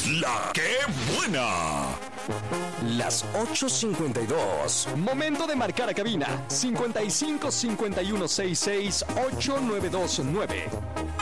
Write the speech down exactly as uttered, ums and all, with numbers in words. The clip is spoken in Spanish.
La que buena. Las ocho cincuenta y dos. Momento de marcar a cabina. cincuenta y cinco cincuenta y uno sesenta y seis ocho nueve dos nueve.